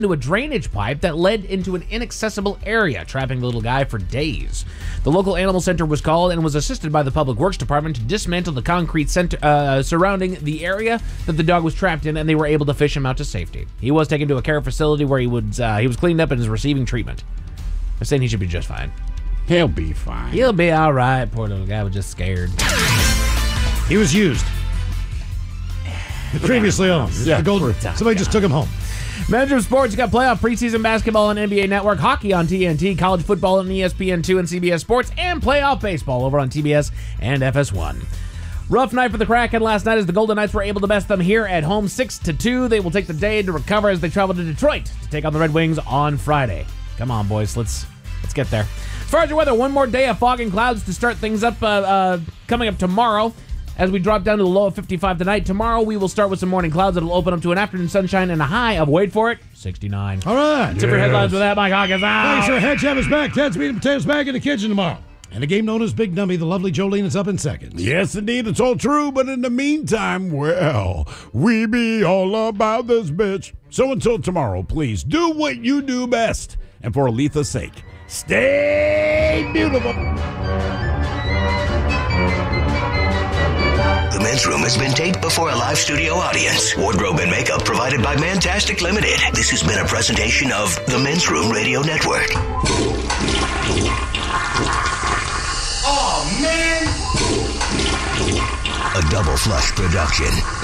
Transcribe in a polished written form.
into a drainage pipe that led into an inaccessible area, trapping the little guy for days. The local animal center was called and was assisted by the Public Works Department to dismantle the concrete surrounding the area that the dog was trapped in, and they were able to fish him out to safety. He was taken to a care facility where he was cleaned up and is receiving treatment. I'm saying he should be just fine. He'll be fine. He'll be all right. Poor little guy was just scared. He was used. Previously owned. Yeah. Somebody just took him home. Manager of sports, you got playoff preseason basketball on NBA Network, hockey on TNT, college football on ESPN2 and CBS Sports, and playoff baseball over on TBS and FS1. Rough night for the Kraken last night as the Golden Knights were able to best them here at home 6-2. They will take the day to recover as they travel to Detroit to take on the Red Wings on Friday. Come on, boys, let's get there. As far as your weather, one more day of fog and clouds to start things up coming up tomorrow. As we drop down to the low of 55 tonight, tomorrow we will start with some morning clouds. It'll open up to an afternoon sunshine and a high of, wait for it, 69. All right. Tip your headlines with that, Mike Hawkins. Thanks, sir. Hedge have his back. Ted's meat and potatoes back in the kitchen tomorrow. And a game known as Big Nummy, the lovely Jolene is up in second. Yes, indeed, it's all true. But in the meantime, well, we be all about this bitch. So until tomorrow, please do what you do best. And for Aletha's sake, stay beautiful. The Men's Room has been taped before a live studio audience. Wardrobe and makeup provided by Mantastic Limited. This has been a presentation of the Men's Room Radio Network. Oh, man! A Double Flush production.